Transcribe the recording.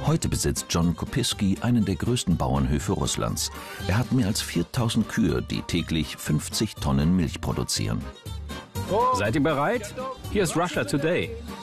Heute besitzt John Kopiski einen der größten Bauernhöfe Russlands. Er hat mehr als 4000 Kühe, die täglich 50 Tonnen Milch produzieren. Seid ihr bereit? Hier ist Russia Today.